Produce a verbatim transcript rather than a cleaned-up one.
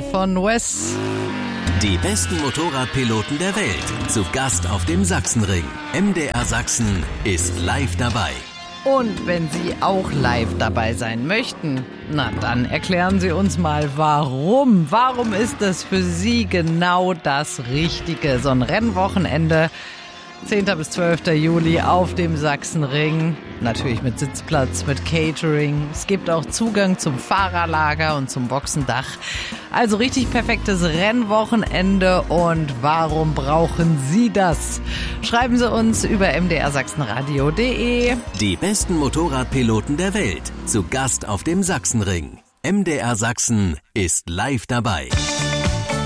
von Wes. Die besten Motorradpiloten der Welt. Zu Gast auf dem Sachsenring. M D R Sachsen ist live dabei. Und wenn Sie auch live dabei sein möchten, na dann erklären Sie uns mal, warum. Warum ist das für Sie genau das Richtige? So ein Rennwochenende, zehnten bis zwölften Juli auf dem Sachsenring. Natürlich mit Sitzplatz, mit Catering. Es gibt auch Zugang zum Fahrerlager und zum Boxendach. Also richtig perfektes Rennwochenende. Und warum brauchen Sie das? Schreiben Sie uns über m d r sachsenradio punkt d e. Die besten Motorradpiloten der Welt. Zu Gast auf dem Sachsenring. M D R Sachsen ist live dabei.